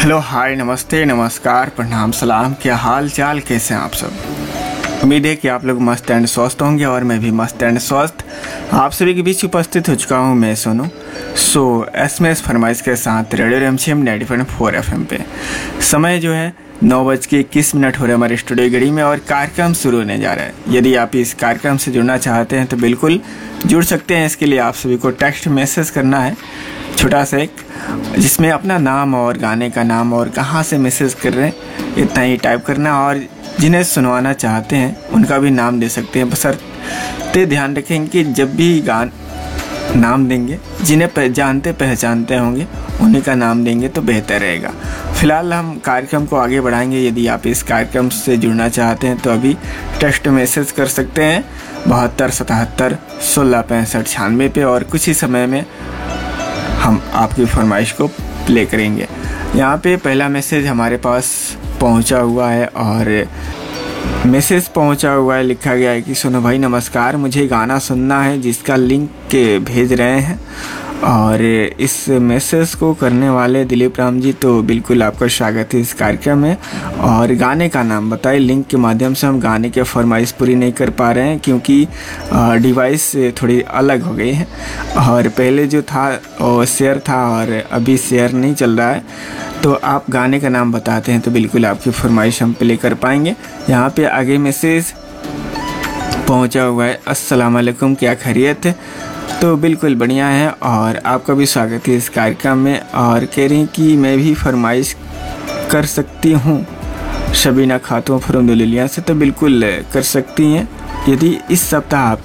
Hello, हाय, नमस्ते, नमस्कार, प्रणाम, सलाम। क्या हाल चाल, कैसे हैं आप सब? उम्मीद है कि आप लोग मस्त एंड स्वस्थ होंगे और मैं भी मस्त एंड स्वस्थ आप सभी के बीच उपस्थित हो चुका हूं। मैं सोनू एसएमएस फरमाइश के साथ रेडियो रेमझिम 90.4 FM पे। समय जो है 9:21 हो रहे हमारे स्टूडियो घड़ी में और कार्यक्रम शुरू होने जा रहा है। यदि आप इस कार्यक्रम से जुड़ना चाहते हैं तो बिल्कुल जुड़ सकते हैं। इसके लिए आप सभी को टेक्स्ट मैसेज करना है, छोटा सा एक, जिसमें अपना नाम और गाने का नाम और कहाँ से मैसेज कर रहे हैं इतना ही टाइप करना, और जिन्हें सुनवाना चाहते हैं उनका भी नाम दे सकते हैं। बशर्ते ध्यान रखें कि जब भी नाम देंगे जिन्हें जानते पहचानते होंगे उन्हीं का नाम देंगे तो बेहतर रहेगा। फिलहाल हम कार्यक्रम को आगे बढ़ाएंगे। यदि आप इस कार्यक्रम से जुड़ना चाहते हैं तो अभी टेक्स्ट मैसेज कर सकते हैं 72 77 16 65 96 पे, और कुछ ही समय में हम आपकी फरमाइश को प्ले करेंगे। यहाँ पे पहला मैसेज हमारे पास पहुँचा हुआ है और मैसेज पहुँचा हुआ है, लिखा गया है कि सोनू भाई नमस्कार, मुझे गाना सुनना है जिसका लिंक भेज रहे हैं। और इस मैसेज को करने वाले दिलीप राम जी, तो बिल्कुल आपका स्वागत है इस कार्यक्रम में। और गाने का नाम बताइए। लिंक के माध्यम से हम गाने के फरमाइश पूरी नहीं कर पा रहे हैं क्योंकि डिवाइस थोड़ी अलग हो गई है, और पहले जो था वो शेयर था और अभी शेयर नहीं चल रहा है। तो आप गाने का नाम बताते हैं तो बिल्कुल आपकी फरमाइश हम प्ले कर पाएंगे। यहाँ पे आगे मैसेज पहुँचा हुआ है, अस्सलाम वालेकुम, क्या खैरियत है? तो बिल्कुल बढ़िया है और आपका भी स्वागत है इस कार्यक्रम में। और कह रही कि मैं भी फरमाइश कर सकती हूँ शबीना खातून फ्रॉम दुलिया से, तो बिल्कुल कर सकती हैं। यदि इस सप्ताह आप